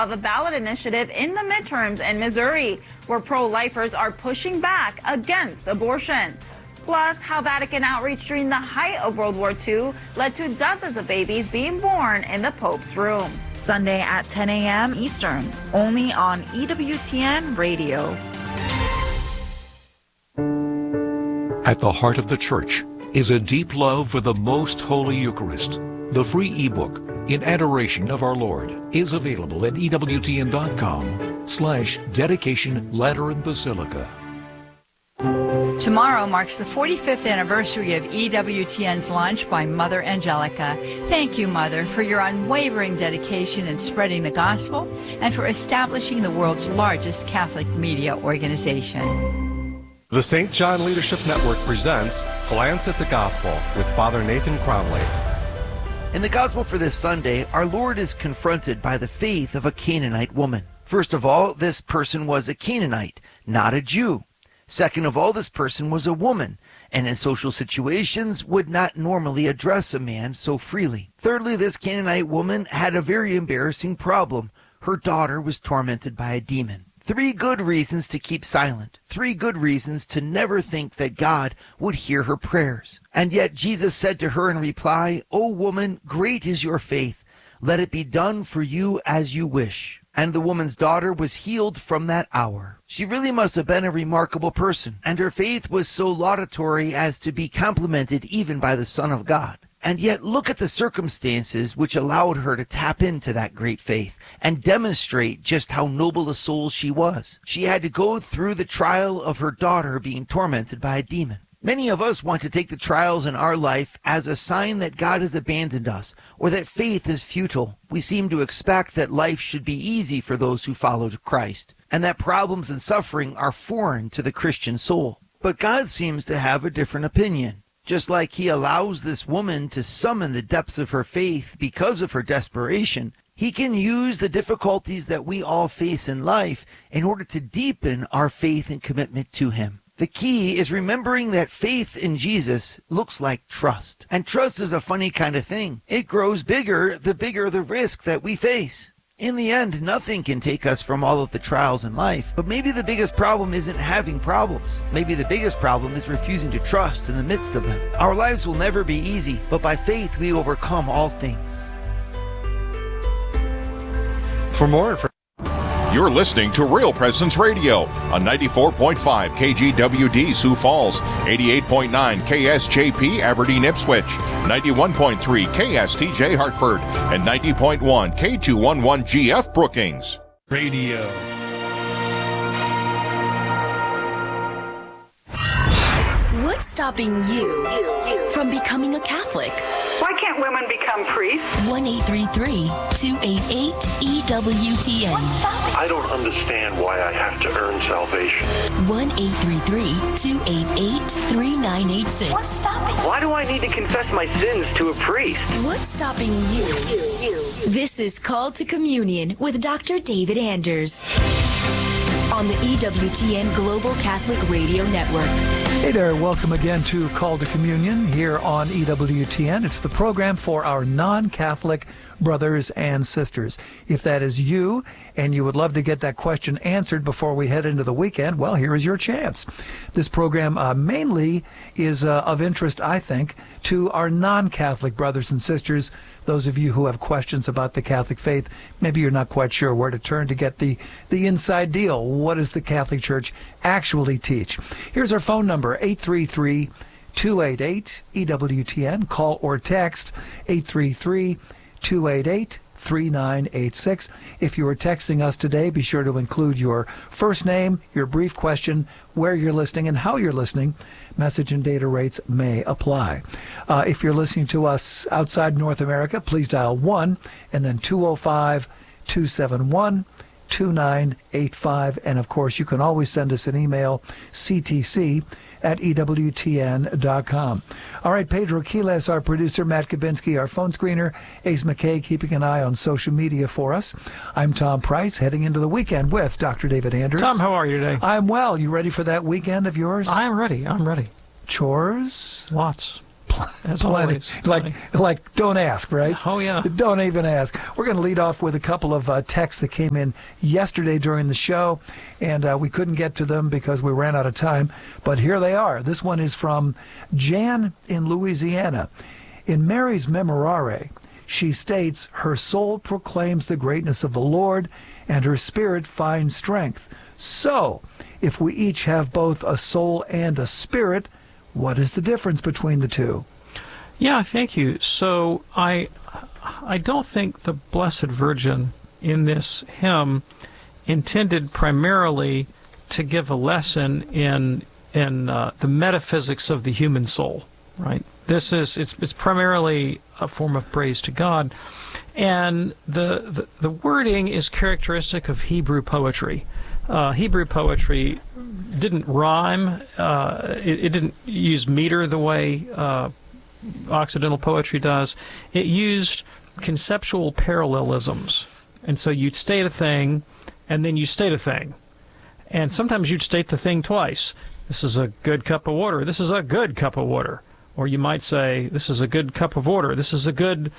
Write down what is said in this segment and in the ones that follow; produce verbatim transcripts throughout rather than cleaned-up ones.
of a ballot initiative in the midterms in Missouri, where pro-lifers are pushing back against abortion. Plus, how Vatican outreach during the height of World War Two led to dozens of babies being born in the Pope's room. Sunday at ten a m Eastern, only on E W T N Radio. At the heart of the Church is a deep love for the Most Holy Eucharist. The free ebook, In Adoration of Our Lord, is available at ewtn.com slash dedication Lateran Basilica. Tomorrow marks the forty-fifth anniversary of E W T N's launch by Mother Angelica. Thank you, Mother, for your unwavering dedication in spreading the gospel and for establishing the world's largest Catholic media organization. The Saint John Leadership Network presents Glance at the Gospel with Father Nathan Cromley. In the Gospel for this Sunday, our Lord is confronted by the faith of a Canaanite woman. First of all, this person was a Canaanite, not a Jew. Second of all, this person was a woman, and in social situations would not normally address a man so freely. Thirdly, this Canaanite woman had a very embarrassing problem. Her daughter was tormented by a demon. Three good reasons to keep silent. Three good reasons to never think that God would hear her prayers. And yet Jesus said to her in reply, "O woman, great is your faith. Let it be done for you as you wish." And the woman's daughter was healed from that hour. She really must have been a remarkable person, and her faith was so laudatory as to be complimented even by the Son of God. And yet look at the circumstances which allowed her to tap into that great faith and demonstrate just how noble a soul she was. She had to go through the trial of her daughter being tormented by a demon. Many of us want to take the trials in our life as a sign that God has abandoned us or that faith is futile. We seem to expect that life should be easy for those who follow Christ, and that problems and suffering are foreign to the Christian soul. But God seems to have a different opinion. Just like he allows this woman to summon the depths of her faith because of her desperation, he can use the difficulties that we all face in life in order to deepen our faith and commitment to him. The key is remembering that faith in Jesus looks like trust. And trust is a funny kind of thing. It grows bigger the bigger the risk that we face. In the end, nothing can take us from all of the trials in life. But maybe the biggest problem isn't having problems. Maybe the biggest problem is refusing to trust in the midst of them. Our lives will never be easy, but by faith we overcome all things. For more information, you're listening to Real Presence Radio on ninety-four point five K G W D Sioux Falls, eighty-eight point nine K S J P Aberdeen Ipswich, ninety-one point three K S T J Hartford, and ninety point one K two eleven G F Brookings. Radio. What's stopping you from becoming a Catholic? Why can't women become priests? one eight three three, two eight eight, E W T N. I don't understand why I have to earn salvation. one eight three three, two eight eight, three nine eight six. What's stopping? Why do I need to confess my sins to a priest? What's stopping you? This is Called to Communion with Doctor David Anders on the E W T N Global Catholic Radio Network. Hey there, welcome again to Call to Communion here on E W T N. It's the program for our non-Catholic brothers and sisters. If that is you and you would love to get that question answered before we head into the weekend, well, here is your chance. This program uh, mainly is uh, of interest, I think, to our non-Catholic brothers and sisters, those of you who have questions about the Catholic faith. Maybe you're not quite sure where to turn to get the, the inside deal. What does the Catholic Church actually teach? Here's our phone number, eight three three, two eight eight, E W T N. Call or text eight three three, two eight eight, three nine eight six. If you are texting us today, be sure to include your first name, your brief question, where you're listening, and how you're listening. Message and data rates may apply. Uh, if you're listening to us outside North America, please dial one and then two oh five, two seven one, two nine eight five. And, of course, you can always send us an email, c t c at e w t n dot com. All right, Pedro Quiles, our producer, Matt Kabinski, our phone screener, Ace McKay keeping an eye on social media for us. I'm Tom Price, heading into the weekend with Doctor David Anders. Tom, how are you today? I'm well. You ready for that weekend of yours? I'm ready. I'm ready. Chores? Lots. As Plenty. always. Like, Plenty. like, don't ask, right? Oh, yeah. Don't even ask. We're going to lead off with a couple of uh, texts that came in yesterday during the show, and uh, we couldn't get to them because we ran out of time, but here they are. This one is from Jan in Louisiana. In Mary's Memorare, she states, her soul proclaims the greatness of the Lord, and her spirit finds strength. So, if we each have both a soul and a spirit, what is the difference between the two? Yeah, thank you. So I, I don't think the Blessed Virgin in this hymn intended primarily to give a lesson in in uh, the metaphysics of the human soul, right? This is it's it's primarily a form of praise to God, and the the, the wording is characteristic of Hebrew poetry. Uh, Hebrew poetry didn't rhyme. Uh, it, it didn't use meter the way uh, Occidental poetry does. It used conceptual parallelisms. And so you'd state a thing, and then you state a thing. And sometimes you'd state the thing twice. This is a good cup of water. This is a good cup of water. Or you might say, this is a good cup of water. This is a good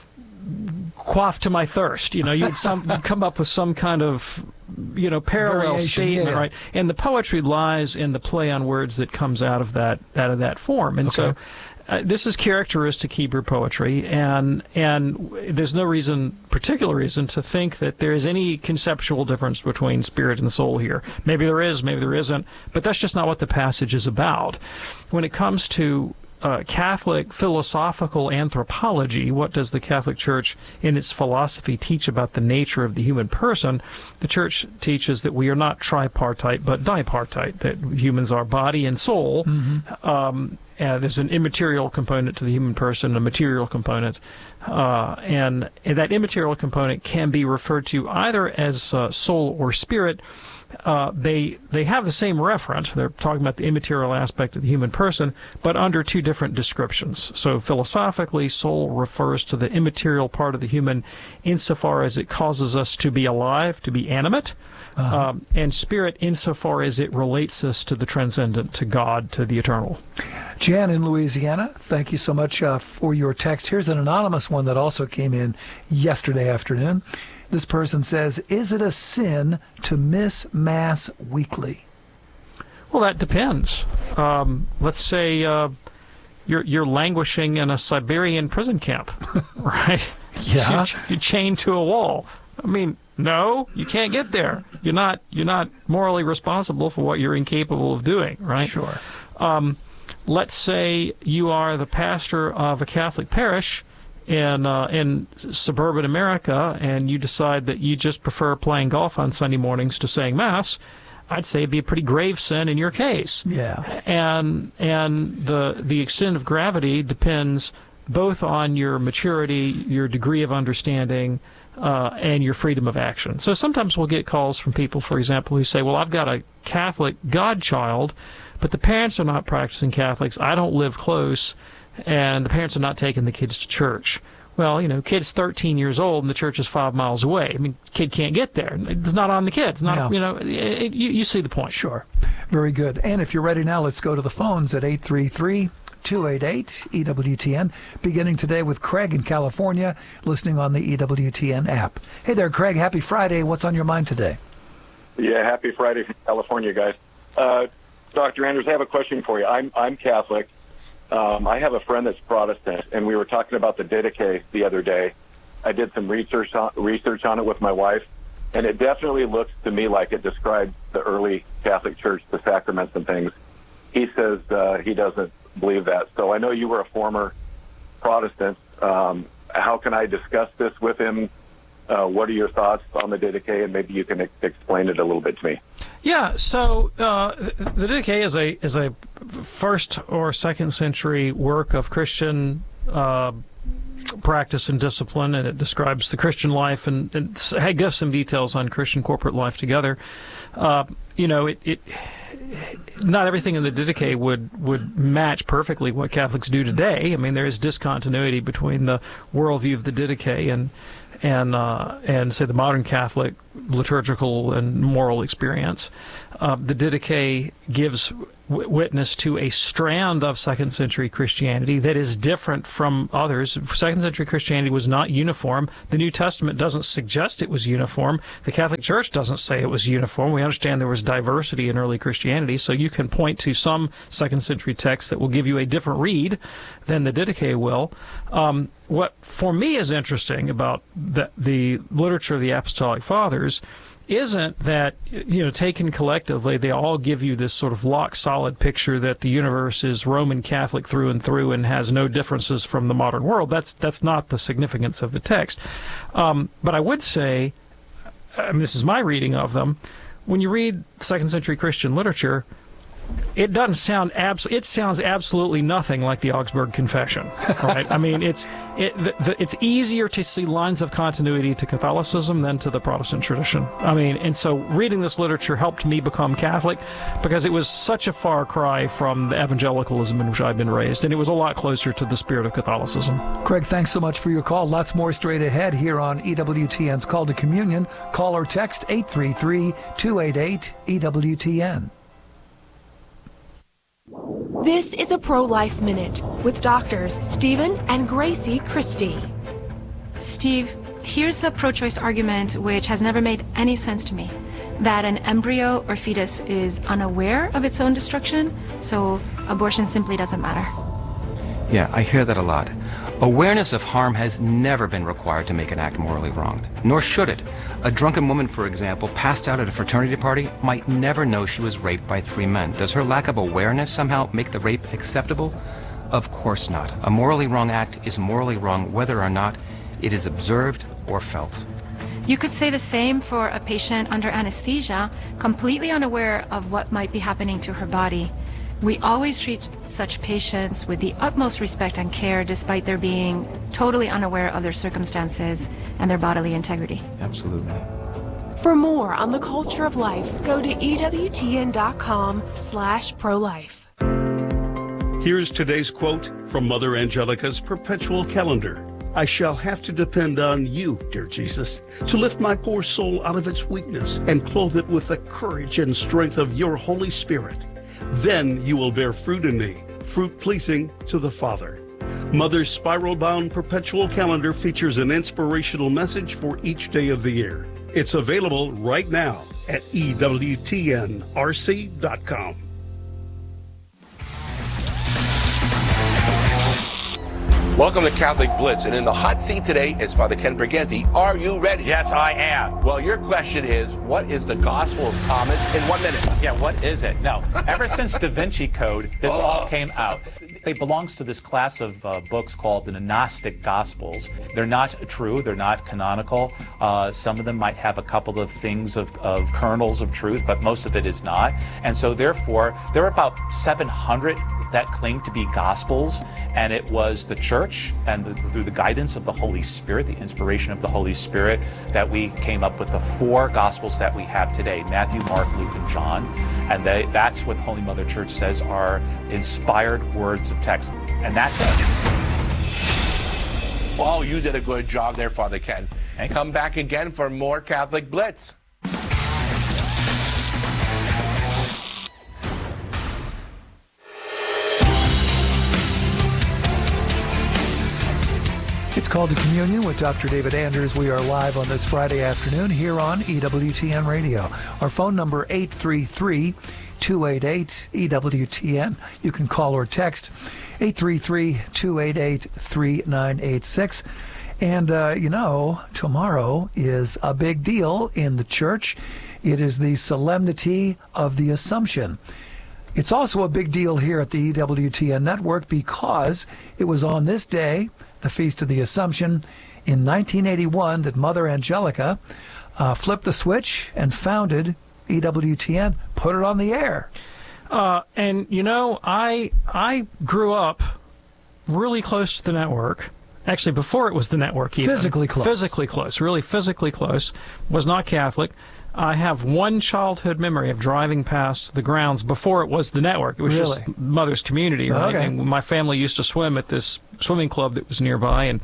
quaff to my thirst. You know, you'd, some, you'd come up with some kind of, you know, parallel Variation, statement, yeah. right? And the poetry lies in the play on words that comes out of that out of that form. And Okay. so uh, this is characteristic Hebrew poetry, and and there's no reason, particular reason, to think that there is any conceptual difference between spirit and soul here. Maybe there is, maybe there isn't, but that's just not what the passage is about. When it comes to Uh, Catholic philosophical anthropology, what does the Catholic Church in its philosophy teach about the nature of the human person? The Church teaches that we are not tripartite but dipartite, that humans are body and soul. Mm-hmm. Um, and there's an immaterial component to the human person, a material component, uh, and that immaterial component can be referred to either as uh, soul or spirit. Uh, they they have the same referent. They're talking about the immaterial aspect of the human person, but under two different descriptions. So philosophically, soul refers to the immaterial part of the human insofar as it causes us to be alive, to be animate, uh-huh. um, and spirit insofar as it relates us to the transcendent, to God, to the eternal. Jan in Louisiana, thank you so much uh, for your text. Here's an anonymous one that also came in yesterday afternoon. This person says, is it a sin to miss Mass weekly? Well, that depends. Um, let's say uh, you're you're languishing in a Siberian prison camp, right? Yeah. You're, you're chained to a wall. I mean, no, you can't get there. You're not you're not morally responsible for what you're incapable of doing, right? Sure. Um, let's say you are the pastor of a Catholic parish in uh, in suburban America, and you decide that you just prefer playing golf on Sunday mornings to saying Mass. I'd say it'd be a pretty grave sin in your case. Yeah. And and the the extent of gravity depends both on your maturity, your degree of understanding, uh, and your freedom of action. So sometimes we'll get calls from people, for example, who say, well, I've got a Catholic godchild, but the parents are not practicing Catholics. I don't live close, and the parents are not taking the kids to church. Well, you know, kid's thirteen years old and the church is five miles away. I mean, kid can't get there. It's not on the kids. Not, Yeah. you know, it, it, you, you see the point. Sure. Very good. And if you're ready now, let's go to the phones at eight three three, two eight eight, E W T N, beginning today with Craig in California, listening on the E W T N app. Hey there, Craig. Happy Friday. What's on your mind today? Yeah, happy Friday from California, guys. Uh, Doctor Anders, I have a question for you. I'm I'm Catholic. Um, I have a friend that's Protestant, and we were talking about the Didache the other day. I did some research on, research on it with my wife, and it definitely looks to me like it describes the early Catholic Church, the sacraments and things. He says uh, he doesn't believe that. So I know you were a former Protestant. Um, how can I discuss this with him? Uh, what are your thoughts on the Didache, and maybe you can ex- explain it a little bit to me. Yeah, so uh, the Didache is a is a first or second century work of Christian uh, practice and discipline, and it describes the Christian life and, and it gives some details on Christian corporate life together. Uh, you know, it, it not everything in the Didache would would match perfectly what Catholics do today. I mean, there is discontinuity between the worldview of the Didache and and uh, and say the modern Catholic liturgical and moral experience. Uh, the Didache gives w- witness to a strand of second century Christianity that is different from others. Second century Christianity was not uniform. The New Testament doesn't suggest it was uniform. The Catholic Church doesn't say it was uniform. We understand there was diversity in early Christianity, so you can point to some second century texts that will give you a different read than the Didache will. Um, what for me is interesting about the, the literature of the Apostolic Fathers isn't that, you know, taken collectively, they all give you this sort of lock-solid picture that the universe is Roman Catholic through and through and has no differences from the modern world. That's that's not the significance of the text. Um, but I would say, and this is my reading of them, when you read second century Christian literature, it doesn't sound abs- it sounds absolutely nothing like the Augsburg Confession, right? I mean, it's it the, the, it's easier to see lines of continuity to Catholicism than to the Protestant tradition. I mean, and so reading this literature helped me become Catholic because it was such a far cry from the evangelicalism in which I've been raised, and it was a lot closer to the spirit of Catholicism. Craig, thanks so much for your call. Lots more straight ahead here on E W T N's Call to Communion. Call or text eight three three, two eight eight, E W T N. This is a Pro-Life Minute with doctors Stephen and Gracie Christie. Steve, here's a pro-choice argument which has never made any sense to me. That an embryo or fetus is unaware of its own destruction, so abortion simply doesn't matter. Yeah, I hear that a lot. Awareness of harm has never been required to make an act morally wrong, nor should it. A drunken woman, for example, passed out at a fraternity party might never know she was raped by three men. Does her lack of awareness somehow make the rape acceptable? Of course not. A morally wrong act is morally wrong whether or not it is observed or felt. You could say the same for a patient under anesthesia, completely unaware of what might be happening to her body. We always treat such patients with the utmost respect and care despite their being totally unaware of their circumstances and their bodily integrity. Absolutely. For more on the culture of life, go to E W T N dot com slash pro-life. Here's today's quote from Mother Angelica's perpetual calendar. I shall have to depend on you, dear Jesus, to lift my poor soul out of its weakness and clothe it with the courage and strength of your Holy Spirit. Then you will bear fruit in me, fruit pleasing to the Father. Mother's spiral-bound perpetual calendar features an inspirational message for each day of the year. It's available right now at E W T N R C dot com. Welcome to Catholic Blitz, and in the hot seat today is Father Ken Briganti. Are you ready? Yes, I am. Well, your question is, what is the Gospel of Thomas in one minute? Yeah, what is it? Now, ever since Da Vinci Code, this oh. all came out. It belongs to this class of uh, books called the Gnostic Gospels. They're not true. They're not canonical. Uh, some of them might have a couple of things of, of kernels of truth, but most of it is not. And so, therefore, there are about seven hundred that claim to be Gospels, and it was the Church and the, through the guidance of the Holy Spirit, the inspiration of the Holy Spirit, that we came up with the four Gospels that we have today: Matthew, Mark, Luke, and John. And they, that's what Holy Mother Church says are inspired words of text. And that's it. Well, you did a good job there, Father Ken. Thank Come you. back again for more Catholic Blitz. It's Called to Communion with Doctor David Anders. We are live on this Friday afternoon here on E W T N Radio. Our phone number eight three three, two eight eight, E W T N. You can call or text eight three three, two eight eight, three nine eight six. And, uh, you know, tomorrow is a big deal in the church. It is the Solemnity of the Assumption. It's also a big deal here at the E W T N Network because it was on this day, the Feast of the Assumption, in nineteen eighty-one, that Mother Angelica uh, flipped the switch and founded E W T N, put it on the air. Uh, and, you know, I I grew up really close to the network. Actually, before it was the network even. Physically close. Physically close, really physically close. Was not Catholic. I have one childhood memory of driving past the grounds before it was the network. It was really? just Mother's community, right? Okay. And my family used to swim at this swimming club that was nearby, and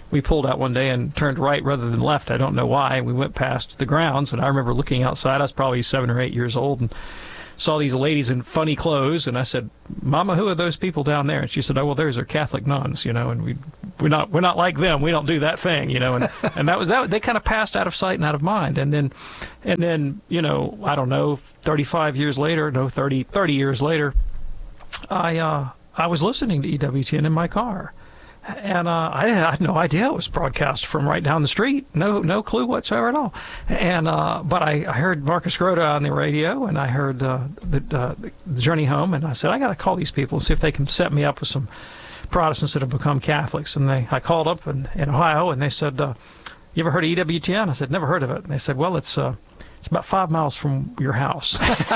we pulled out one day and turned right rather than left. I don't know why. We went past the grounds, and I remember looking outside. I was probably seven or eight years old, and saw these ladies in funny clothes, and I said, "Mama, who are those people down there?" And she said, "Oh, well, those are Catholic nuns, you know, and we we're not we're not like them. We don't do that thing, you know." And and that was that. They kind of passed out of sight and out of mind. And then, and then, you know, I don't know, thirty-five years later, no, thirty, thirty years later, I uh, I was listening to E W T N in my car. And uh, I had no idea it was broadcast from right down the street. No, no clue whatsoever at all. And uh, but I, I heard Marcus Grota on the radio, and I heard uh, the, uh, the Journey Home, and I said, I got to call these people and see if they can set me up with some Protestants that have become Catholics. And they, I called up in, in Ohio, and they said, uh, "You ever heard of E W T N?" I said, "Never heard of it." And they said, "Well, it's uh, it's about five miles from your house."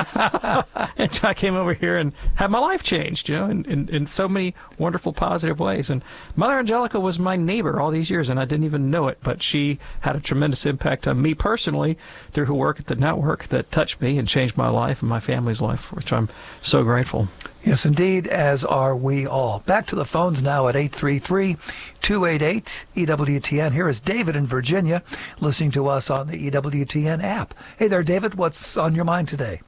And so I came over here and had my life changed, you know, in, in, in so many wonderful, positive ways. And Mother Angelica was my neighbor all these years, and I didn't even know it, but she had a tremendous impact on me personally through her work at the network that touched me and changed my life and my family's life, which I'm so grateful. Yes, indeed, as are we all. Back to the phones now at eight three three, two eight eight, E W T N. Here is David in Virginia listening to us on the E W T N app. Hey there, David. What's on your mind today?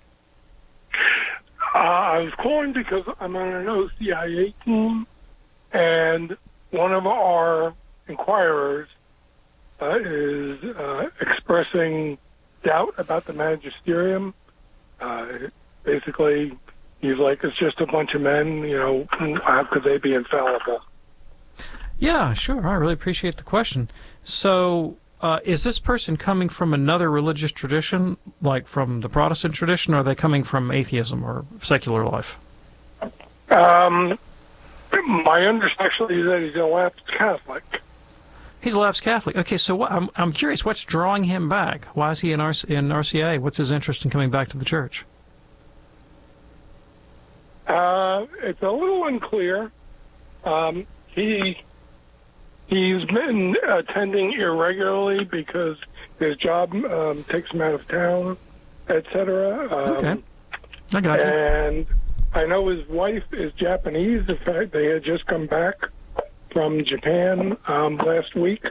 Uh, I was calling because I'm on an O C I A team, and one of our inquirers uh, is uh, expressing doubt about the magisterium. Uh, basically, he's like, it's just a bunch of men, you know, how could they be infallible? Yeah, sure. I really appreciate the question. So, uh, is this person coming from another religious tradition, like from the Protestant tradition, or are they coming from atheism or secular life? Um, my understanding is that he's a lapsed Catholic. He's a lapsed Catholic. Okay, so what, I'm I'm curious, what's drawing him back? Why is he in R- in R C A? What's his interest in coming back to the church? Uh, it's a little unclear. Um, he he's been attending irregularly because his job um, takes him out of town, et cetera. Um, okay, I got you. And I know his wife is Japanese. In fact, they had just come back from Japan um, last week.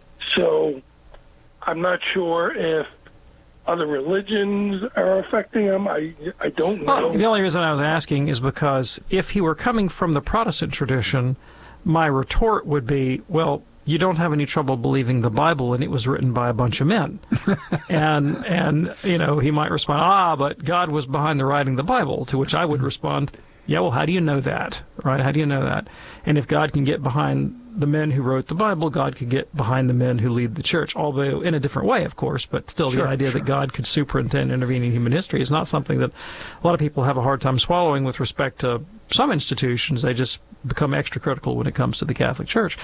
So I'm not sure if other religions are affecting him. I I don't know. Well, the only reason I was asking is because if he were coming from the Protestant tradition, my retort would be, well, you don't have any trouble believing the Bible, and it was written by a bunch of men. and, and you know, he might respond, ah, but God was behind the writing of the Bible, to which I would respond, yeah, well, how do you know that, right? How do you know that? And if God can get behind the men who wrote the Bible, God could get behind the men who lead the church, although in a different way, of course, but still sure, the idea sure. that God could superintend intervening human history is not something that a lot of people have a hard time swallowing with respect to some institutions. They just become extra critical when it comes to the Catholic Church.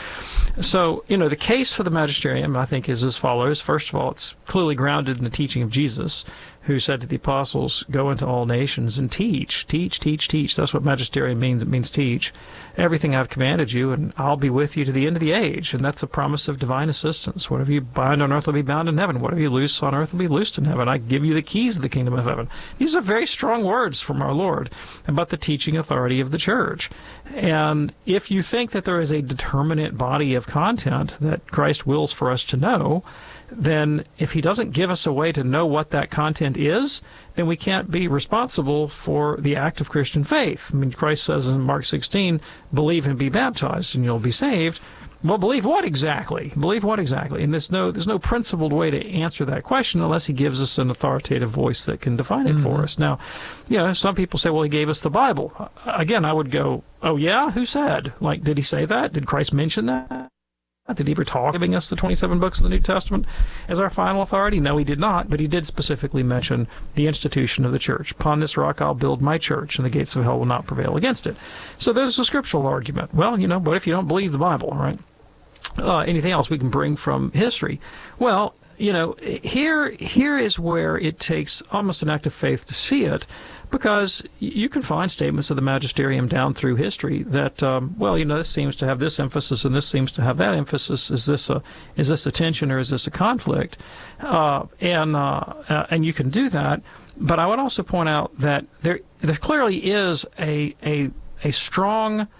So, you know, the case for the magisterium, I think, is as follows. First of all, it's clearly grounded in the teaching of Jesus, who said to the apostles, go into all nations and teach, teach, teach, teach. That's what magisterium means. It means teach. Everything I've commanded you, and I'll be with you to the end of the age. And that's a promise of divine assistance. Whatever you bind on earth will be bound in heaven. Whatever you loose on earth will be loosed in heaven. I give you the keys of the kingdom of heaven. These are very strong words from our Lord about the teaching authority of the church. And if you think that there is a determinate body of content that Christ wills for us to know, then if he doesn't give us a way to know what that content is, then we can't be responsible for the act of Christian faith. I mean, Christ says in Mark sixteen, believe and be baptized and you'll be saved. Well, believe what exactly? Believe what exactly? And there's no there's no principled way to answer that question unless he gives us an authoritative voice that can define it mm-hmm. for us. Now, you know, some people say, well, he gave us the Bible. Again, I would go, oh, yeah? Who said? Like, did he say that? Did Christ mention that? Did he ever talk giving us the twenty-seven books of the New Testament as our final authority? No, he did not, but he did specifically mention the institution of the church. Upon this rock I'll build my church, and the gates of hell will not prevail against it. So there's a scriptural argument. Well, you know, what if you don't believe the Bible, right? Uh, anything else we can bring from history? Well, you know, here here is where it takes almost an act of faith to see it, because you can find statements of the magisterium down through history that, um, well, you know, this seems to have this emphasis and this seems to have that emphasis. Is this a is this a tension or is this a conflict? Uh, and uh, uh, and you can do that. But I would also point out that there there clearly is a a a strong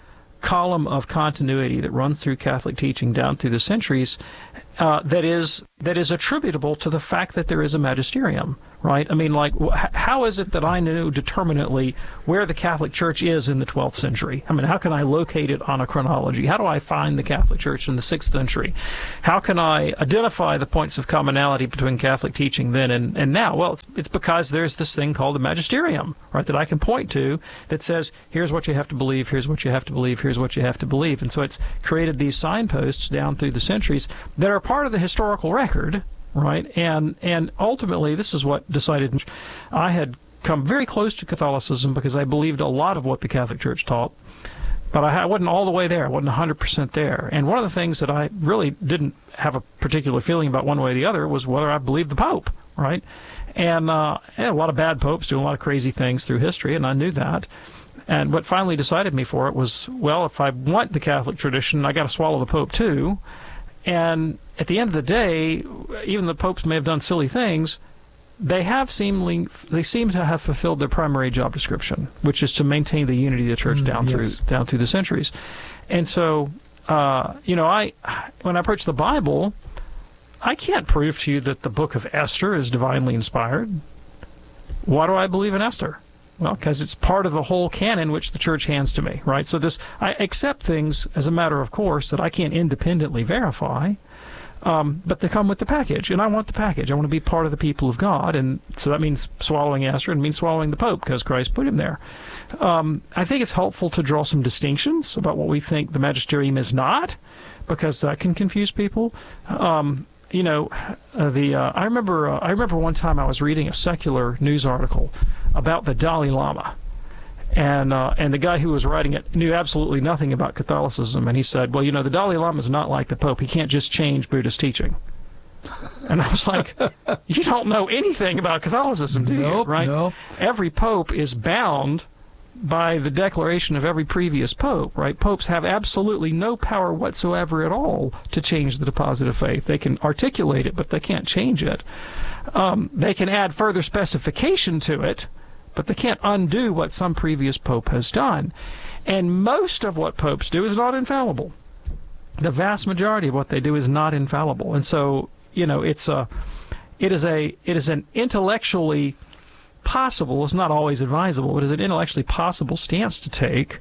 column of continuity that runs through Catholic teaching down through the centuries uh, that is that is attributable to the fact that there is a magisterium, right? I mean, like, wh- how is it that I know determinately where the Catholic Church is in the twelfth century? I mean, how can I locate it on a chronology? How do I find the Catholic Church in the sixth century? How can I identify the points of commonality between Catholic teaching then and, and now? Well, it's, it's because there's this thing called the magisterium, right, that I can point to that says, here's what you have to believe, here's what you have to believe, here's what you have to believe. And so it's created these signposts down through the centuries that are part of the historical record, right? And and ultimately, this is what decided. I had come very close to Catholicism because I believed a lot of what the Catholic Church taught, but I wasn't all the way there. I wasn't one hundred percent there. And one of the things that I really didn't have a particular feeling about one way or the other was whether I believed the Pope, right? And uh, I had a lot of bad popes doing a lot of crazy things through history, and I knew that. And what finally decided me for it was, well, if I want the Catholic tradition, I got to swallow the Pope too. And at the end of the day, even the popes may have done silly things, they have seemingly they seem to have fulfilled their primary job description, which is to maintain the unity of the church mm, down yes. through down through the centuries. And so, uh, you know, I when I approach the Bible, I can't prove to you that the book of Esther is divinely inspired. Why do I believe in Esther? Well, because it's part of the whole canon which the church hands to me, right? So this, I accept things as a matter of course that I can't independently verify, um, but they come with the package, and I want the package. I want to be part of the people of God, and so that means swallowing Esther and means swallowing the Pope because Christ put him there. Um, I think it's helpful to draw some distinctions about what we think the magisterium is not, because that can confuse people. Um, you know, uh, the uh, I remember uh, I remember one time I was reading a secular news article about the Dalai Lama, and uh, and the guy who was writing it knew absolutely nothing about Catholicism, and he said, well, you know, the Dalai Lama is not like the Pope. He can't just change Buddhist teaching. And I was like, you don't know anything about Catholicism, do nope, you? Right? No. Every Pope is bound by the declaration of every previous Pope, right? Popes have absolutely no power whatsoever at all to change the deposit of faith. They can articulate it, but they can't change it. Um, they can add further specification to it, but they can't undo what some previous Pope has done. And most of what popes do is not infallible. The vast majority of what they do is not infallible. And so, you know, it's a, it is a, it is an intellectually possible, it's not always advisable, but it's an intellectually possible stance to take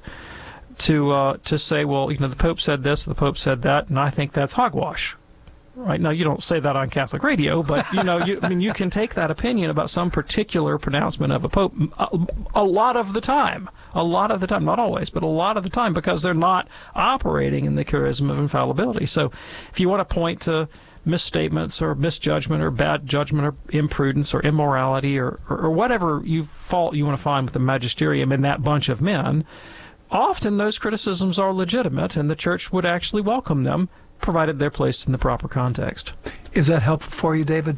to uh, to say, well, you know, the Pope said this, the Pope said that, and I think that's hogwash. Right? Now, you don't say that on Catholic radio, but, you know, you, I mean, you can take that opinion about some particular pronouncement of a Pope a, a lot of the time. A lot of the time. Not always, but a lot of the time, because they're not operating in the charism of infallibility. So if you want to point to misstatements or misjudgment or bad judgment or imprudence or immorality or, or, or whatever you fault you want to find with the magisterium in that bunch of men, often those criticisms are legitimate, and the church would actually welcome them, provided they're placed in the proper context. Is that helpful for you, David?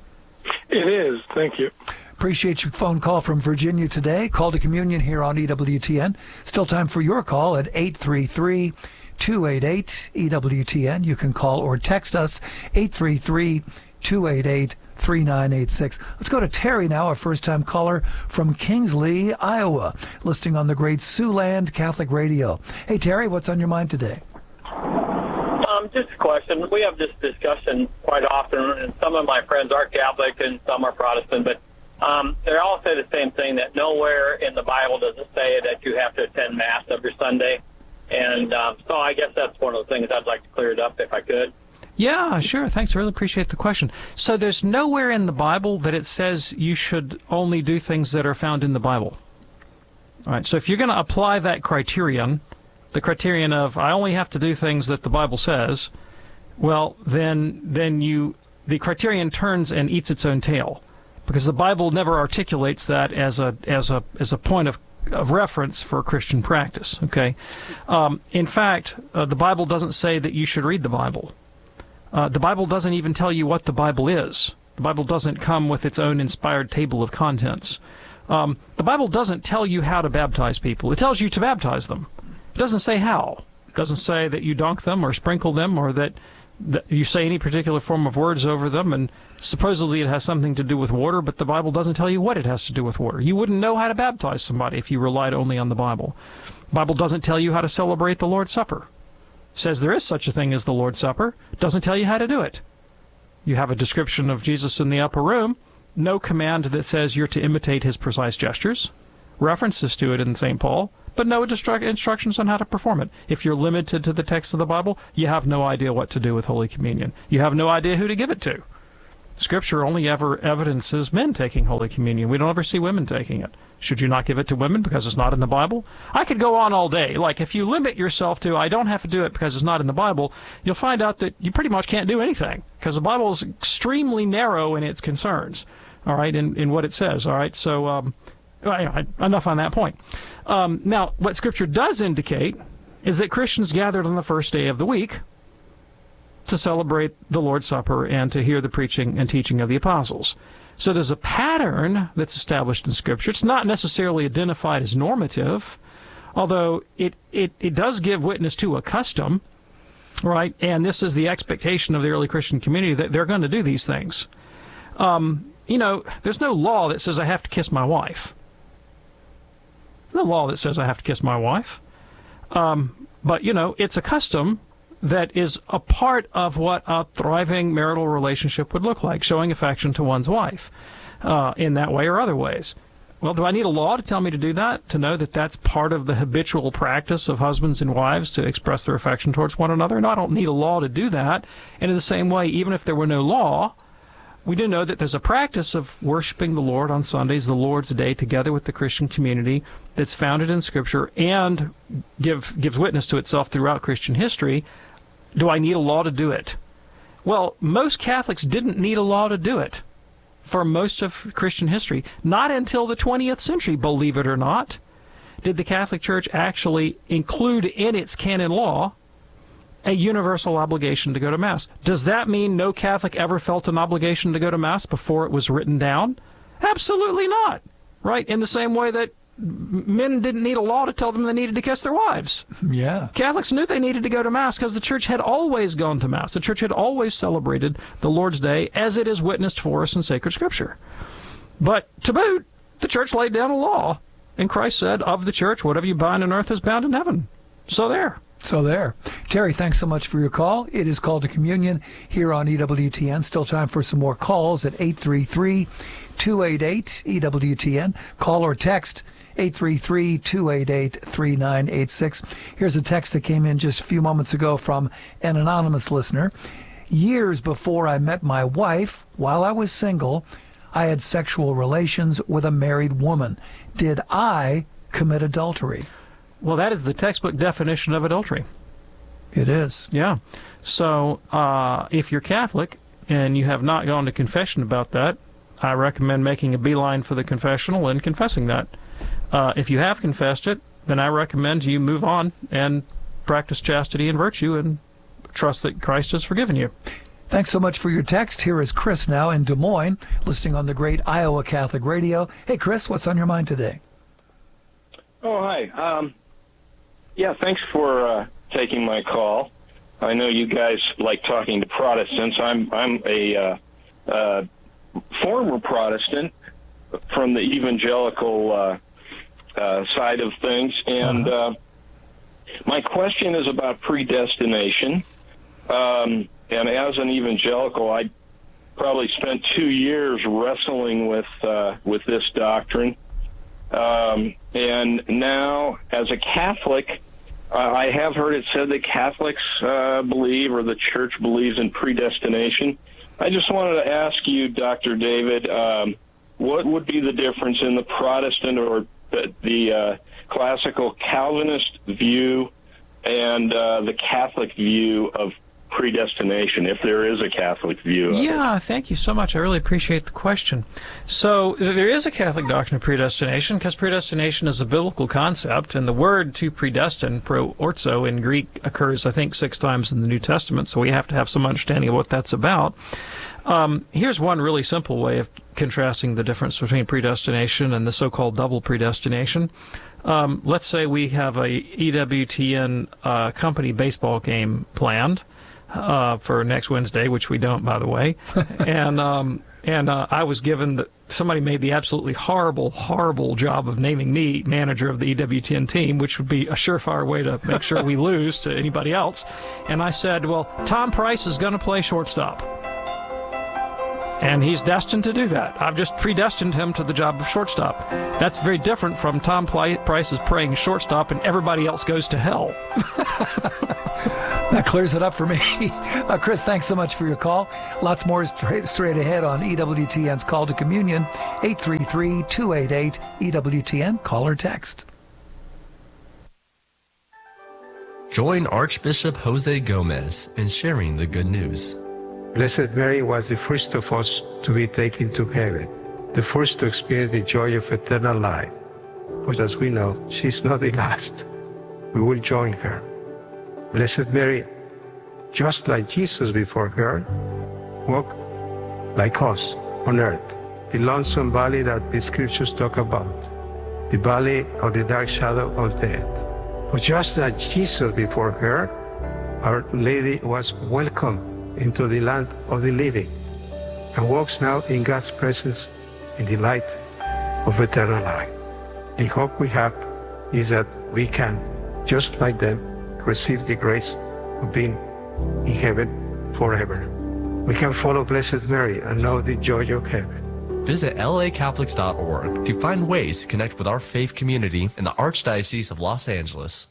It is. Thank you. Appreciate your phone call from Virginia today. Call to communion here on E W T N. Still time for your call at eight three three, two eight eight, E W T N. You can call or text us, eight three three, two eight eight, three nine eight six. Let's go to Terry now, a first-time caller from Kingsley, Iowa, listening on the great Siouxland Catholic Radio. Hey, Terry, what's on your mind today? Um, just a question. We have this discussion quite often, and some of my friends are Catholic and some are Protestant, but um, they all say the same thing, that nowhere in the Bible does it say that you have to attend Mass every Sunday. And um, so I guess that's one of the things I'd like to clear it up if I could. Yeah, sure. Thanks. I really appreciate the question. So there's nowhere in the Bible that it says you should only do things that are found in the Bible. All right. So if you're going to apply that criterion, the criterion of I only have to do things that the Bible says, well, then then you the criterion turns and eats its own tail, because the Bible never articulates that as a as a as a point of of reference for Christian practice. Okay. Um, in fact, uh, the Bible doesn't say that you should read the Bible. Uh, the Bible doesn't even tell you what the Bible is. The Bible doesn't come with its own inspired table of contents. Um, the Bible doesn't tell you how to baptize people. It tells you to baptize them. It doesn't say how. It doesn't say that you dunk them or sprinkle them or that th- you say any particular form of words over them, and supposedly it has something to do with water, but the Bible doesn't tell you what it has to do with water. You wouldn't know how to baptize somebody if you relied only on the Bible. The Bible doesn't tell you how to celebrate the Lord's Supper. It says there is such a thing as the Lord's Supper. It doesn't tell you how to do it. You have a description of Jesus in the upper room, no command that says you're to imitate his precise gestures, references to it in Saint Paul, but no instru- instructions on how to perform it. If you're limited to the text of the Bible, you have no idea what to do with Holy Communion. You have no idea who to give it to. Scripture only ever evidences men taking Holy Communion. We don't ever see women taking it. Should you not give it to women because it's not in the Bible? I could go on all day. Like, if you limit yourself to, I don't have to do it because it's not in the Bible, you'll find out that you pretty much can't do anything, because the Bible is extremely narrow in its concerns, all right, in, in what it says, all right? So, um, well, enough on that point. Um, now, what Scripture does indicate is that Christians gathered on the first day of the week to celebrate the Lord's Supper and to hear the preaching and teaching of the apostles. So there's a pattern that's established in Scripture. It's not necessarily identified as normative, although it, it, it does give witness to a custom, right? And this is the expectation of the early Christian community, that they're going to do these things. Um, you know, there's no law that says I have to kiss my wife. There's no law that says I have to kiss my wife. Um, but, you know, it's a custom that is a part of what a thriving marital relationship would look like, showing affection to one's wife uh, in that way or other ways. Well, do I need a law to tell me to do that, to know that that's part of the habitual practice of husbands and wives to express their affection towards one another? No, I don't need a law to do that. And in the same way, even if there were no law, we do know that there's a practice of worshiping the Lord on Sundays, the Lord's Day, together with the Christian community that's founded in Scripture and give, gives witness to itself throughout Christian history. Do I need a law to do it? Well, most Catholics didn't need a law to do it for most of Christian history. Not until the twentieth century, believe it or not, did the Catholic Church actually include in its canon law a universal obligation to go to Mass. Does that mean no Catholic ever felt an obligation to go to Mass before it was written down? Absolutely not. Right? In the same way that men didn't need a law to tell them they needed to kiss their wives. Yeah. Catholics knew they needed to go to Mass because the Church had always gone to Mass. The Church had always celebrated the Lord's Day as it is witnessed for us in sacred Scripture. But to boot, the Church laid down a law, and Christ said, of the Church, whatever you bind on earth is bound in heaven. So there. So there. Terry, thanks so much for your call. It is Called to Communion here on E W T N. Still time for some more calls at eight three three, two eight eight, E W T N. Call or text eight three three, two eight eight, three nine eight six. Here's a text that came in just a few moments ago from an anonymous listener. Years before I met my wife, while I was single, I had sexual relations with a married woman. Did I commit adultery? Well, that is the textbook definition of adultery. It is. Yeah. So uh, if you're Catholic and you have not gone to confession about that, I recommend making a beeline for the confessional and confessing that. Uh, if you have confessed it, then I recommend you move on and practice chastity and virtue and trust that Christ has forgiven you. Thanks so much for your text. Here is Chris now in Des Moines, listening on the great Iowa Catholic Radio. Hey, Chris, what's on your mind today? Oh, hi. Um, yeah, thanks for uh, taking my call. I know you guys like talking to Protestants. I'm I'm a uh, uh, former Protestant from the evangelical uh, uh, side of things, and uh, my question is about predestination. Um, and as an evangelical, I probably spent two years wrestling with uh, with this doctrine. Um, and now, as a Catholic, uh, I have heard it said that Catholics uh, believe, or the Church believes, in predestination. I just wanted to ask you, Doctor David, um, what would be the difference in the Protestant or the, the uh, classical Calvinist view and uh, the Catholic view of predestination, if there is a Catholic view of yeah, it? Thank you so much. I really appreciate the question. So there is a Catholic doctrine of predestination, because predestination is a biblical concept, and the word to predestine, pro orzo, in Greek occurs, I think, six times in the New Testament, so we have to have some understanding of what that's about. Um, here's one really simple way of contrasting the difference between predestination and the so-called double predestination. Um, let's say we have a E W T N uh, company baseball game planned. uh, for next Wednesday, which we don't, by the way. and um, and uh, I was given that somebody made the absolutely horrible, horrible job of naming me manager of the E W T N team, which would be a surefire way to make sure we lose to anybody else. And I said, well, Tom Price is going to play shortstop. And he's destined to do that. I've just predestined him to the job of shortstop. That's very different from Tom Price is playing shortstop and everybody else goes to hell. That clears it up for me. Uh, Chris, thanks so much for your call. Lots more straight, straight ahead on E W T N's Call to Communion, eight three three, two eight eight, E W T N. Call or text. Join Archbishop Jose Gomez in sharing the good news. Blessed Mary was the first of us to be taken to heaven, the first to experience the joy of eternal life. But as we know, she's not the last. We will join her. Blessed Mary, just like Jesus before her, walk like us on earth, the lonesome valley that the scriptures talk about, the valley of the dark shadow of death. But just like Jesus before her, Our Lady was welcomed into the land of the living and walks now in God's presence in the light of eternal life. The hope we have is that we can, just like them, receive the grace of being in heaven forever. We can follow Blessed Mary and know the joy of heaven. Visit L A Catholics dot org to find ways to connect with our faith community in the Archdiocese of Los Angeles.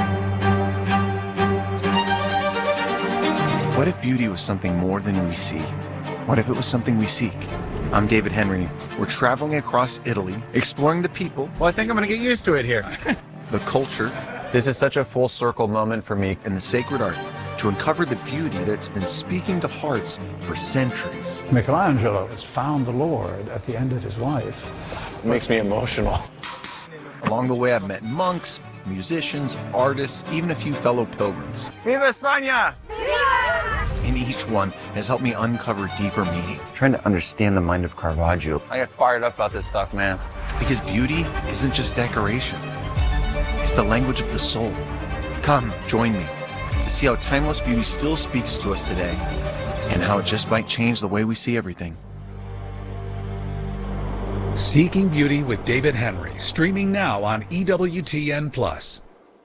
What if beauty was something more than we see? What if it was something we seek? I'm David Henry. We're traveling across Italy, exploring the people. Well, I think I'm going to get used to it here. The culture. This is such a full circle moment for me. And the sacred art, to uncover the beauty that's been speaking to hearts for centuries. Michelangelo has found the Lord at the end of his life. It makes me emotional. Along the way, I've met monks, musicians, artists, even a few fellow pilgrims. Viva España! And each one has helped me uncover deeper meaning. Trying to understand the mind of Caravaggio. I get fired up about this stuff, man. Because beauty isn't just decoration. It's the language of the soul. Come, join me to see how timeless beauty still speaks to us today and how it just might change the way we see everything. Seeking Beauty with David Henry, streaming now on E W T N Plus.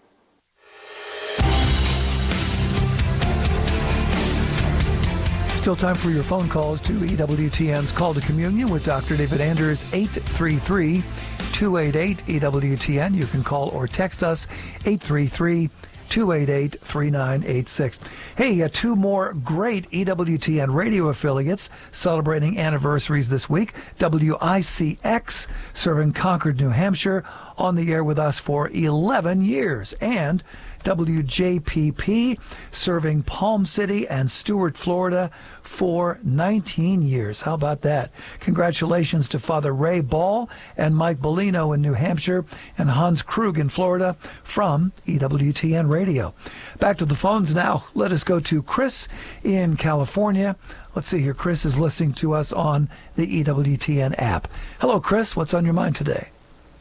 Still time for your phone calls to E W T N's Call to Communion with Doctor David Anders, eight three three, two eight eight, E W T N. You can call or text us, eight three three, two eight eight, three nine eight six. Hey, uh, two more great E W T N radio affiliates celebrating anniversaries this week. W I C X, serving Concord, New Hampshire, on the air with us for eleven years. And W J P P, serving Palm City and Stuart, Florida, for nineteen years. How about that? Congratulations to Father Ray Ball and Mike Bellino in New Hampshire and Hans Krug in Florida from E W T N Radio. Back to the phones now. Let us go to Chris in California. Let's see here. Chris is listening to us on the E W T N app. Hello, Chris. What's on your mind today?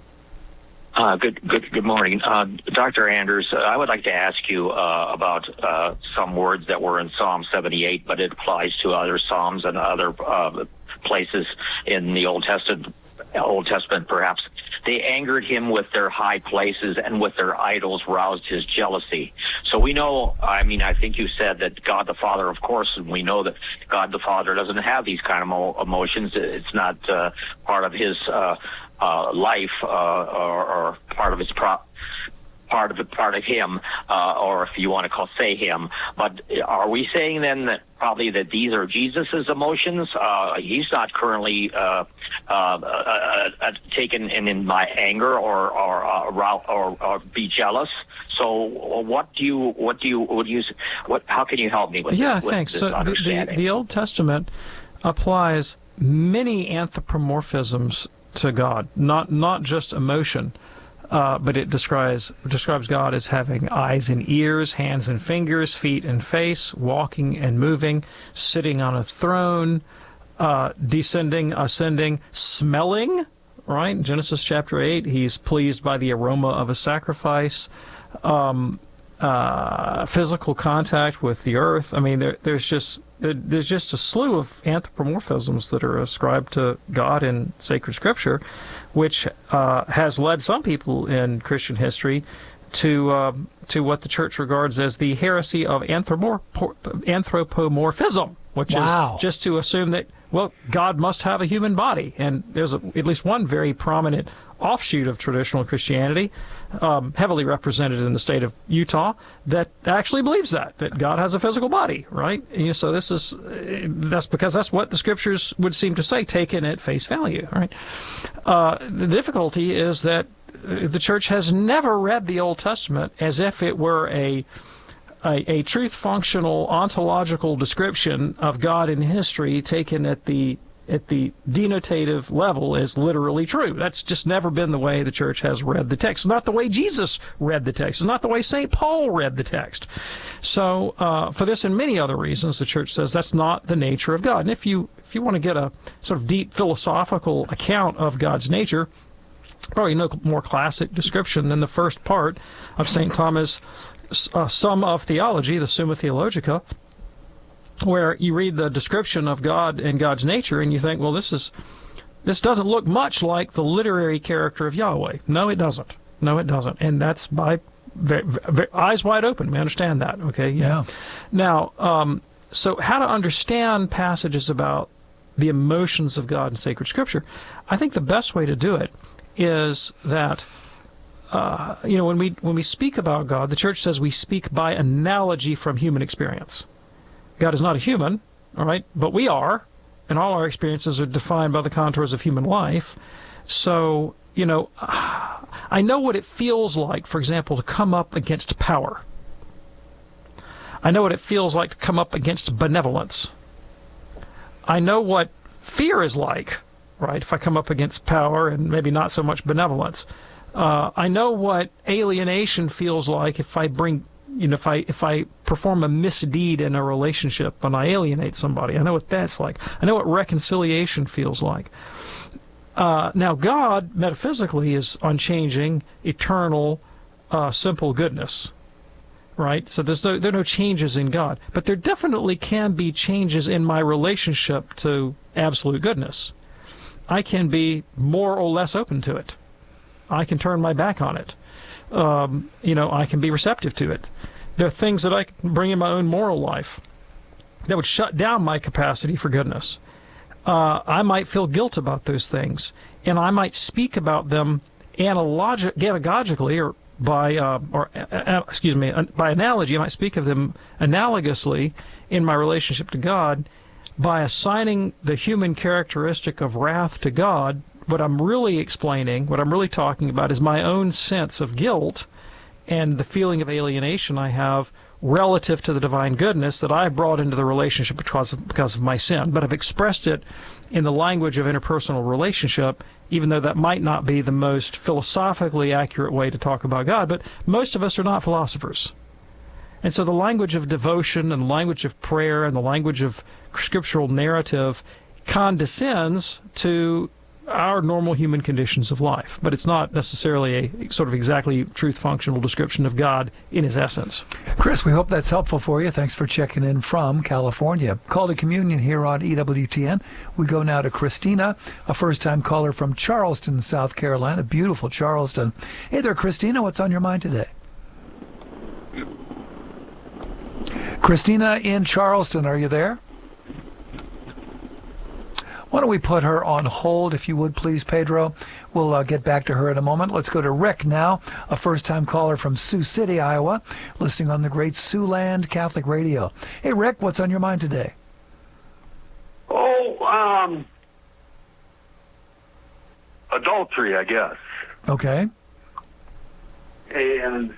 Uh, good, good, good morning, uh, Doctor Anders. Uh, I would like to ask you uh, about uh, some words that were in Psalm seventy-eight, but it applies to other psalms and other uh, places in the Old Testament. Old Testament, perhaps. They angered him with their high places, and with their idols roused his jealousy. So we know, I mean, I think you said that God the Father, of course, and we know that God the Father doesn't have these kind of emotions. It's not uh, part of his uh, uh, life uh, or, or part of his pro- part of it, part of him, uh, or if you want to call say him. But are we saying then that probably that these are Jesus's emotions? Uh, he's not currently uh, uh, uh, uh, taken in, in my anger or or, uh, or or be jealous. So what do you what do you would you what? How can you help me with yeah? This, with thanks. this So the, the the Old Testament applies many anthropomorphisms to God, not not just emotion. Uh, but it describes describes God as having eyes and ears, hands and fingers, feet and face, walking and moving, sitting on a throne, uh, descending, ascending, smelling, right? In Genesis chapter eight, he's pleased by the aroma of a sacrifice. Um, uh, physical contact with the earth. I mean, there, there's just there, there's just a slew of anthropomorphisms that are ascribed to God in sacred scripture, which uh, has led some people in Christian history to uh, to what the church regards as the heresy of anthropomorphism, which Wow. is just to assume that, well, God must have a human body. And there's a, at least one very prominent offshoot of traditional Christianity, um, heavily represented in the state of Utah, that actually believes that, that God has a physical body, right? And, you know, so this is, uh, that's because that's what the scriptures would seem to say, taken at face value, right? Uh, the difficulty is that the church has never read the Old Testament as if it were a a, a truth-functional ontological description of God in history taken at the at the denotative level as literally true. That's just never been the way the church has read the text. It's not the way Jesus read the text. It's not the way Saint Paul read the text. So uh, for this and many other reasons, the church says that's not the nature of God. And if you if you want to get a sort of deep philosophical account of God's nature, probably no more classic description than the first part of Saint Thomas' uh, Sum of Theology, the Summa Theologica, where you read the description of God and God's nature, and you think, well, this is this doesn't look much like the literary character of Yahweh. No, it doesn't. No, it doesn't. And that's by very, very, eyes wide open. We understand that, okay? Yeah. Now, um, so how to understand passages about the emotions of God in sacred Scripture? I think the best way to do it is that, uh, you know, when we when we speak about God, the church says we speak by analogy from human experience. God is not a human, all right, but we are, and all our experiences are defined by the contours of human life. So, you know, I know what it feels like, for example, to come up against power. I know what it feels like to come up against benevolence. I know what fear is like, right, if I come up against power and maybe not so much benevolence. Uh, I know what alienation feels like if I bring, you know, if I if I perform a misdeed in a relationship and I alienate somebody. I know what that's like. I know what reconciliation feels like. Uh, now, God, metaphysically, is unchanging, eternal, uh, simple goodness, right? So there's no, there are no changes in God. But there definitely can be changes in my relationship to absolute goodness. I can be more or less open to it. I can turn my back on it. Um, you know, I can be receptive to it. There are things that I can bring in my own moral life that would shut down my capacity for goodness. Uh, I might feel guilt about those things, and I might speak about them analogi- anagogically, or by, uh, or uh, uh, excuse me, uh, by analogy. I might speak of them analogously in my relationship to God, by assigning the human characteristic of wrath to God. What I'm really explaining, what I'm really talking about, is my own sense of guilt and the feeling of alienation I have relative to the divine goodness that I brought into the relationship because of, because of my sin. But I've expressed it in the language of interpersonal relationship, even though that might not be the most philosophically accurate way to talk about God. But most of us are not philosophers. And so the language of devotion and the language of prayer and the language of scriptural narrative condescends to our normal human conditions of life. But it's not necessarily a sort of exactly truth-functional description of God in his essence. Chris, we hope that's helpful for you. Thanks for checking in from California. Call to Communion here on E W T N. We go now to Christina, a first-time caller from Charleston, South Carolina. Beautiful Charleston. Hey there, Christina. What's on your mind today? Christina in Charleston, are you there? Why don't we put her on hold, if you would, please, Pedro? We'll uh, get back to her in a moment. Let's go to Rick now, a first-time caller from Sioux City, Iowa, listening on the great Siouxland Catholic Radio. Hey, Rick, what's on your mind today? Oh, um, adultery, I guess. Okay. And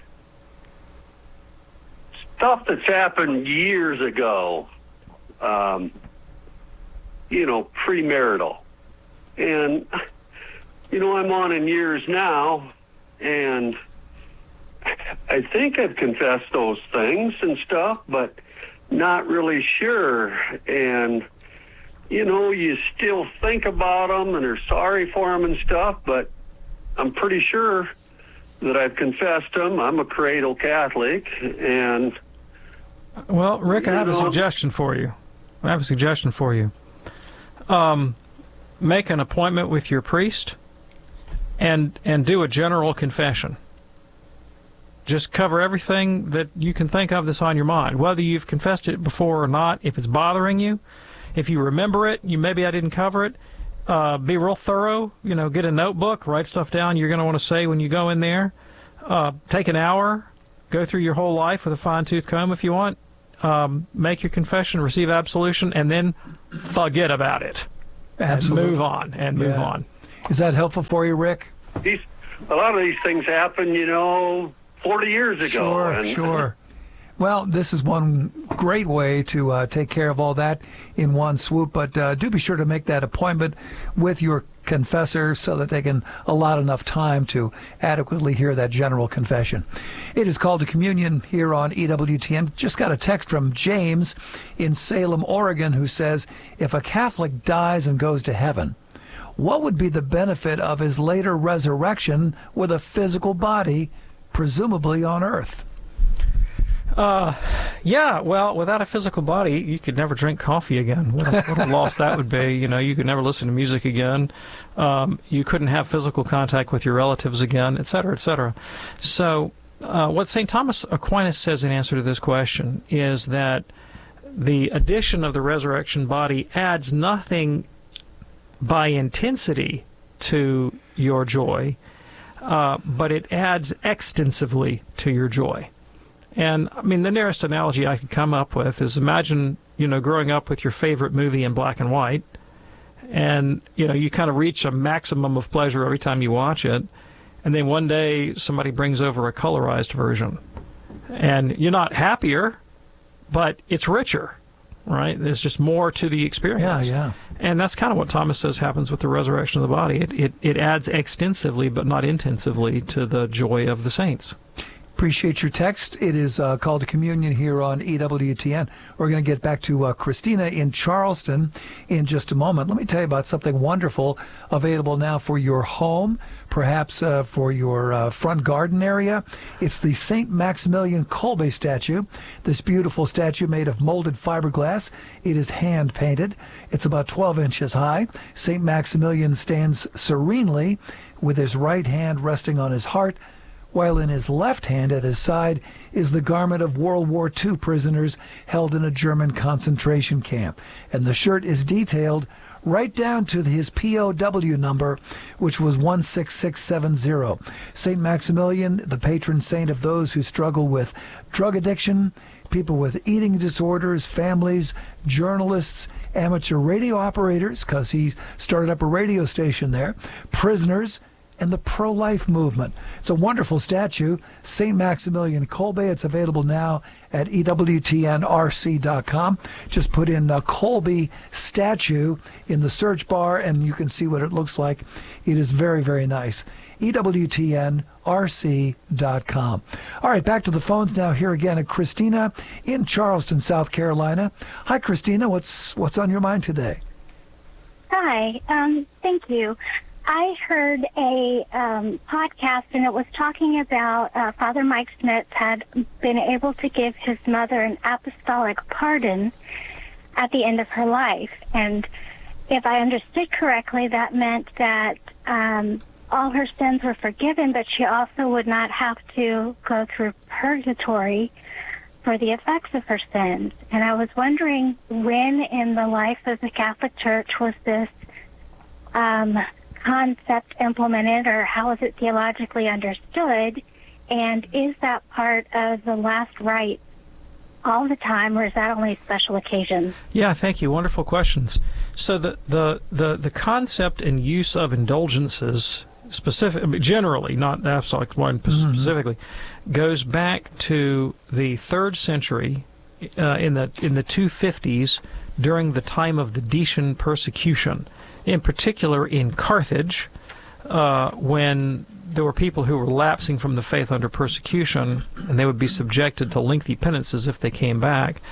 stuff that's happened years ago. Um... you know, premarital. And, you know, I'm on in years now, and I think I've confessed those things and stuff, but not really sure. And, you know, you still think about them and are sorry for them and stuff, but I'm pretty sure that I've confessed them. I'm a cradle Catholic, and well, Rick, I have know, a suggestion for you. I have a suggestion for you. Um, make an appointment with your priest, and and do a general confession. Just cover everything that you can think of that's on your mind, whether you've confessed it before or not. If it's bothering you, if you remember it, you maybe I didn't cover it. Uh, be real thorough. You know, get a notebook, write stuff down you're going to want to say when you go in there. Uh, take an hour, go through your whole life with a fine-tooth comb if you want. Um, make your confession, receive absolution, and then forget about it. Absolutely. And move on, and move Yeah. on. Is that helpful for you, Rick? these, a lot of these things happen, you know, forty years ago. Sure, and, sure. Well, this is one great way to uh, take care of all that in one swoop, but uh, do be sure to make that appointment with your confessor so that they can allot enough time to adequately hear that general confession. It is called to communion here on E W T N. Just got a text from James in Salem, Oregon, who says, if a Catholic dies and goes to heaven, what would be the benefit of his later resurrection with a physical body, presumably on earth? Uh, yeah, well, without a physical body, you could never drink coffee again. What a, what a loss that would be. You know, you could never listen to music again. Um, you couldn't have physical contact with your relatives again, et cetera, et cetera. So uh, what Saint Thomas Aquinas says in answer to this question is that the addition of the resurrection body adds nothing by intensity to your joy, uh, but it adds extensively to your joy. And, I mean, the nearest analogy I could come up with is imagine, you know, growing up with your favorite movie in black and white, and, you know, you kind of reach a maximum of pleasure every time you watch it, and then one day somebody brings over a colorized version. And you're not happier, but it's richer, right? There's just more to the experience. Yeah, yeah. And that's kind of what Thomas says happens with the resurrection of the body. It, it, it adds extensively, but not intensively, to the joy of the saints. Appreciate your text. It is uh, called to communion here on E W T N. We're going to get back to uh, Christina in Charleston in just a moment. Let me tell you about something wonderful available now for your home, perhaps uh, for your uh, front garden area. It's the Saint Maximilian Kolbe statue, this beautiful statue made of molded fiberglass. It is hand-painted. It's about twelve inches high. Saint Maximilian stands serenely with his right hand resting on his heart, while in his left hand at his side is the garment of World War Two prisoners held in a German concentration camp. And the shirt is detailed right down to his P O W number, which was one six six seven zero. Saint Maximilian, the patron saint of those who struggle with drug addiction, people with eating disorders, families, journalists, amateur radio operators, because he started up a radio station there, prisoners, and the pro-life movement. It's a wonderful statue, Saint Maximilian Kolbe. It's available now at E W T N R C dot com. Just put in uh, Kolbe statue in the search bar, and you can see what it looks like. It is very, very nice. E W T N R C dot com. All right, back to the phones now. Here again at Christina in Charleston, South Carolina. Hi, Christina. What's what's on your mind today? Hi. Um, thank you. I heard a um, podcast, and it was talking about uh, Father Mike Smith had been able to give his mother an apostolic pardon at the end of her life. And if I understood correctly, that meant that um, all her sins were forgiven, but she also would not have to go through purgatory for the effects of her sins. And I was wondering when in the life of the Catholic Church was this um concept implemented, or how is it theologically understood, and is that part of the last rite all the time, or is that only special occasions? Yeah, thank you. Wonderful questions. So the the the, the concept and use of indulgences, specific, generally, not the apostolic one specifically, mm-hmm. goes back to the third century, uh, in the in the two fifties, during the time of the Decian persecution. In particular in Carthage, uh, when there were people who were lapsing from the faith under persecution, and they would be subjected to lengthy penances if they came back.